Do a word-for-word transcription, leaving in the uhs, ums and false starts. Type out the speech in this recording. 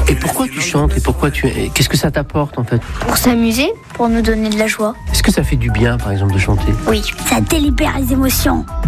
Et pourquoi tu chantes et pourquoi tu qu'est-ce que ça t'apporte en fait? Pour s'amuser, pour nous donner de la joie. Est-ce que ça fait du bien par exemple de chanter? Oui, ça délibère les émotions.